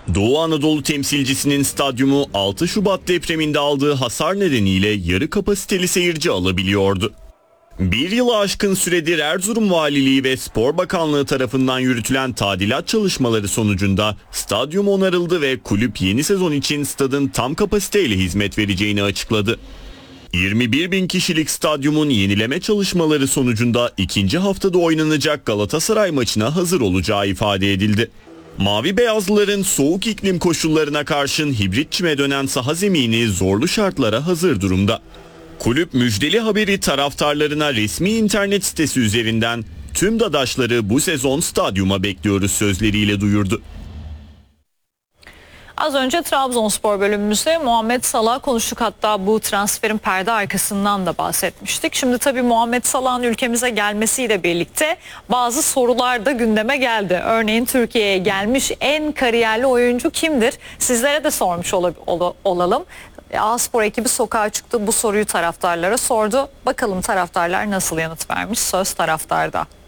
Doğu Anadolu temsilcisinin stadyumu 6 Şubat depreminde aldığı hasar nedeniyle yarı kapasiteli seyirci alabiliyordu. Bir yılı aşkın süredir Erzurum Valiliği ve Spor Bakanlığı tarafından yürütülen tadilat çalışmaları sonucunda stadyum onarıldı ve kulüp yeni sezon için stadın tam kapasiteyle hizmet vereceğini açıkladı. 21 bin kişilik stadyumun yenileme çalışmaları sonucunda ikinci haftada oynanacak Galatasaray maçına hazır olacağı ifade edildi. Mavi beyazlıların soğuk iklim koşullarına karşın hibrit çime dönen saha zemini zorlu şartlara hazır durumda. Kulüp müjdeli haberi taraftarlarına resmi internet sitesi üzerinden tüm dadaşları bu sezon stadyuma bekliyoruz sözleriyle duyurdu. Az önce Trabzonspor bölümümüzde Muhammed Salah'ı konuştuk, hatta bu transferin perde arkasından da bahsetmiştik. Şimdi tabii Muhammed Salah'ın ülkemize gelmesiyle birlikte bazı sorular da gündeme geldi. Örneğin Türkiye'ye gelmiş en kariyerli oyuncu kimdir? Sizlere de sormuş olalım. A-Spor ekibi sokağa çıktı, bu soruyu taraftarlara sordu. Bakalım taraftarlar nasıl yanıt vermiş, söz taraftarda.